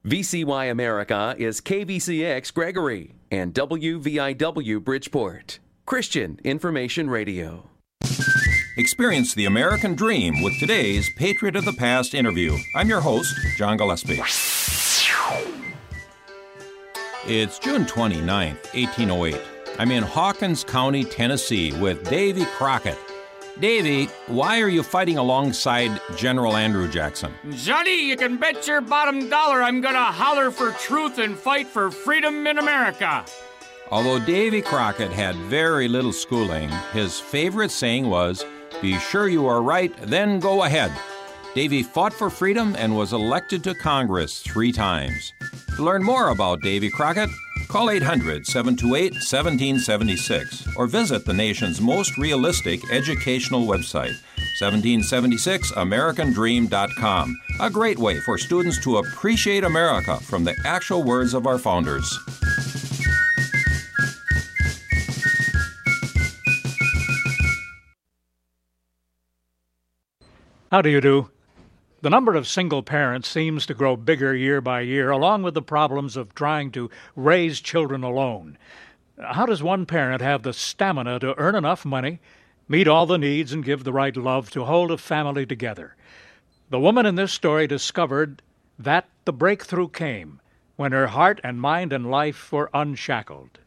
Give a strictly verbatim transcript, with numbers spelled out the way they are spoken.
V C Y America is K V C X Gregory and W V I W Bridgeport. Christian Information Radio. Experience the American dream with today's Patriot of the Past interview. I'm your host, John Gillespie. It's June twenty-ninth, eighteen oh eight. I'm in Hawkins County, Tennessee with Davy Crockett. Davy, why are you fighting alongside General Andrew Jackson? Johnny, you can bet your bottom dollar I'm gonna holler for truth and fight for freedom in America. Although Davy Crockett had very little schooling, his favorite saying was, "Be sure you are right, then go ahead." Davy fought for freedom and was elected to Congress three times. To learn more about Davy Crockett, call eight hundred, seven two eight, one seven seven six or visit the nation's most realistic educational website, seventeen seventy-six american dream dot com. A great way for students to appreciate America from the actual words of our founders. How do you do? The number of single parents seems to grow bigger year by year, along with the problems of trying to raise children alone. How does one parent have the stamina to earn enough money, meet all the needs, and give the right love to hold a family together? The woman in this story discovered that the breakthrough came when her heart and mind and life were unshackled.